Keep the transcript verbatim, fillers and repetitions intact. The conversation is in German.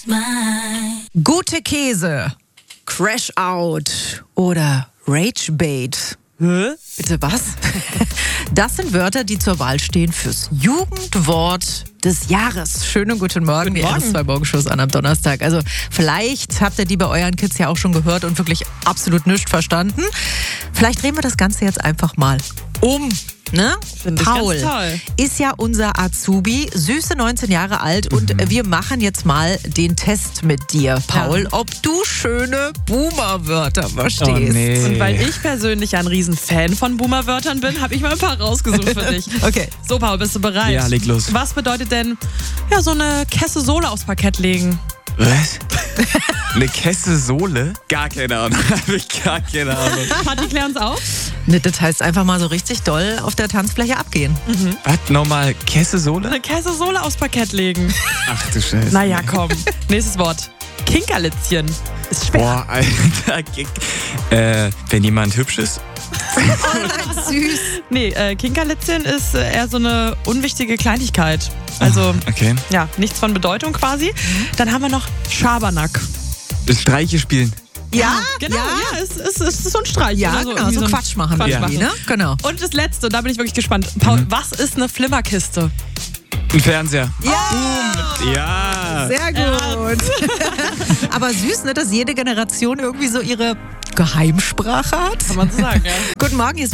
Gute Käse, Crash Out oder Rage Bait. Hä? Bitte was? Das sind Wörter, die zur Wahl stehen fürs Jugendwort des Jahres. Schönen guten Morgen, Guten die Morgen. R S zwei Morgenshows an am Donnerstag. Also vielleicht habt ihr die bei euren Kids ja auch schon gehört und wirklich absolut nichts verstanden. Vielleicht drehen wir das Ganze jetzt einfach mal um. Ne? Finde ich Paul ganz toll. ist ja unser Azubi, süße neunzehn Jahre alt und Mhm. wir machen jetzt mal den Test mit dir, Paul, ob du schöne Boomer-Wörter verstehst. Oh, nee. Und weil ich persönlich ein Riesenfan von Boomer-Wörtern bin, habe ich mal ein paar rausgesucht für dich. Okay. So, Paul, bist du bereit? Ja, leg los. Was bedeutet denn, ja, so eine Kesse Sohle aufs Parkett legen? Was? Eine Kesse Sohle? Gar keine Ahnung. Habe ich gar keine Ahnung. Patti, klär uns auf. Ne, das heißt einfach mal so richtig doll auf der Tanzfläche abgehen. Was? Nochmal Kesse Sohle? Eine Kesse Sohle aufs Parkett legen. Ach du Scheiße. Naja, komm. Nächstes Wort. Kinkerlitzchen. Ist schwer. Boah, Alter. äh, wenn jemand hübsch ist? Oh, süß. Nee, äh, Kinkerlitzchen ist äh, eher so eine unwichtige Kleinigkeit. Also, Okay. ja, nichts von Bedeutung quasi. Dann haben wir noch Schabernack. Streiche spielen. Ja, Genau, ja. ja, es, es, es ist so ein Streich. Ja, oder genau, irgendwie so ein Quatsch machen. Quatsch irgendwie, machen. ne? Genau. Und das Letzte, da bin ich wirklich gespannt. Paul, was ist eine Flimmerkiste? Ein Fernseher. Ja, Ja. sehr gut. Aber süß, ne, dass jede Generation irgendwie so ihre Geheimsprache hat. Kann man so sagen, ja. Guten Morgen, hier ist